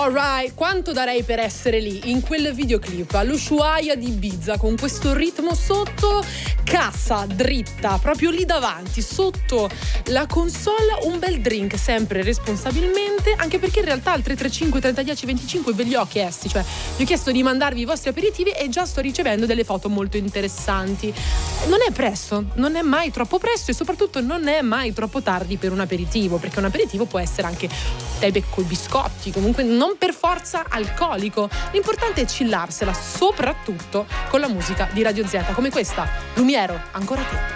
Alright, quanto darei per essere lì in quel videoclip all'Ushuaia di Ibiza con questo ritmo sotto, cassa dritta, proprio lì davanti, sotto la console, un bel drink sempre responsabilmente, anche perché in realtà al 335 3010 25 ve li ho chiesti, cioè vi ho chiesto di mandarvi i vostri aperitivi e già sto ricevendo delle foto molto interessanti. Non è presto, non è mai troppo presto e soprattutto non è mai troppo tardi per un aperitivo, perché un aperitivo può essere anche tè coi biscotti, comunque non per forza alcolico. L'importante è chillarsela, soprattutto con la musica di Radio Z come questa, Lumiero, ancora te.